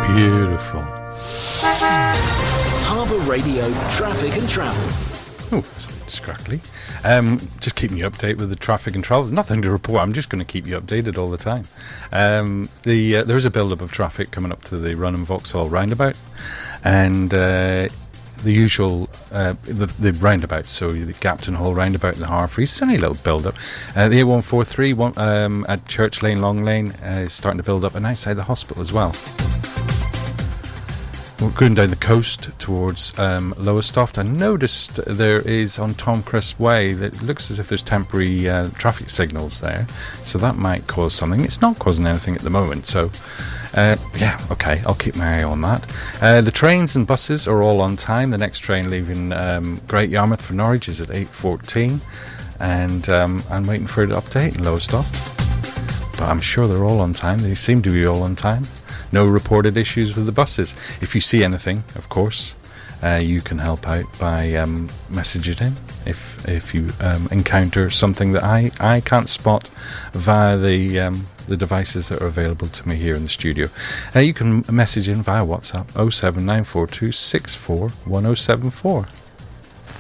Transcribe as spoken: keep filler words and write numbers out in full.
Beautiful. Harbour Radio Traffic and Travel. Oh, it's crackly. Um, just keeping you updated with the traffic and travel. Nothing to report. I'm just going to keep you updated all the time. Um, the uh, there is a build-up of traffic coming up to the Runham Vauxhall roundabout, and uh, the usual uh, the, the roundabouts. So the Gapton Hall roundabout and the Harfreys. It's only a little build-up. Uh, the A one forty-three one, um, at Church Lane, Long Lane uh, is starting to build up, and outside the hospital as well. We're going down the coast towards um, Lowestoft. I noticed there is on Tom Crisp Way that it looks as if there's temporary uh, traffic signals there, so that might cause something. It's not causing anything at the moment, so uh, yeah, okay, I'll keep my eye on that. Uh, the trains and buses are all on time. The next train leaving um, Great Yarmouth for Norwich is at eight fourteen, and um, I'm waiting for an update in Lowestoft, but I'm sure they're all on time. They seem to be all on time. No reported issues with the buses. If you see anything, of course, uh, you can help out by um, messaging in. If if you um, encounter something that I, I can't spot via the um, the devices that are available to me here in the studio, uh, you can message in via WhatsApp oh seven nine four two six four one oh seven four.